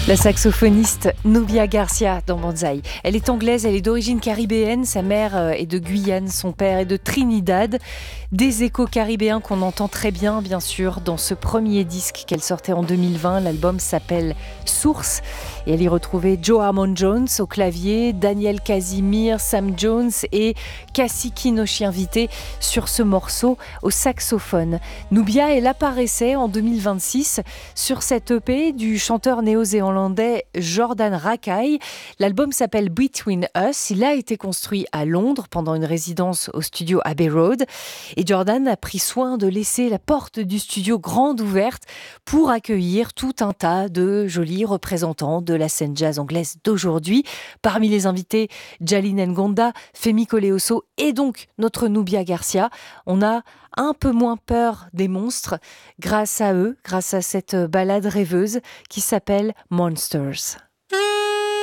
La saxophoniste Nubia Garcia dans Banzai. Elle est anglaise, elle est d'origine caribéenne. Sa mère est de Guyane, son père est de Trinidad. Des échos caribéens qu'on entend très bien, bien sûr, dans ce premier disque qu'elle sortait en 2020. L'album s'appelle Source. Et elle y retrouvait Joe Harmon-Jones au clavier, Daniel Casimir, Sam Jones et Cassie Kinoshi invité sur ce morceau au saxophone. Nubia, elle apparaissait en 2026 sur cette EP du chanteur néo-zélandais Jordan Rakei. L'album s'appelle Between Us. Il a été construit à Londres pendant une résidence au studio Abbey Road. Et Jordan a pris soin de laisser la porte du studio grande ouverte pour accueillir tout un tas de jolis représentants de la scène jazz anglaise d'aujourd'hui. Parmi les invités, Jalin Ngonda, Femi Koleoso et donc notre Nubia Garcia. On a un peu moins peur des monstres grâce à eux, grâce à cette balade rêveuse qui s'appelle Monsters.